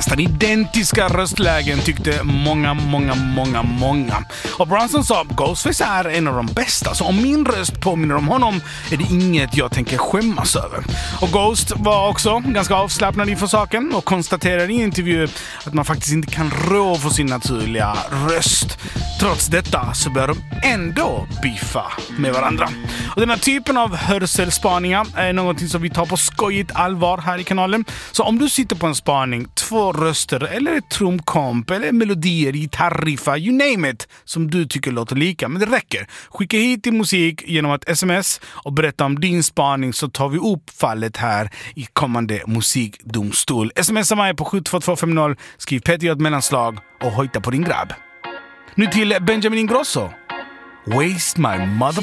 nästan identiska röstlägen tyckte många. Och Bronson sa att Ghostface är en av de bästa, så om min röst påminner om honom är det inget jag tänker skämmas över. Och Ghost var också ganska avslappnad inför saken och konstaterade i intervju att man faktiskt inte kan rå för sin naturliga röst. Trots detta så bör de ändå biffa med varandra. Och den här typen av hörselspaningar är någonting som vi tar på skojigt allvar här i kanalen. Så om du sitter på en spaning, 2 röster eller ett trumkomp eller melodier, gitarriffa, you name it, som du tycker låter lika, men det räcker. Skicka hit din musik genom att sms och berätta om din spaning, så tar vi upp fallet här i kommande musikdomstol. Smsa mig på 72250, skriv Peter ett mellanslag och hojta på din grabb. Nu till Benjamin Ingrosso. Waste my mother...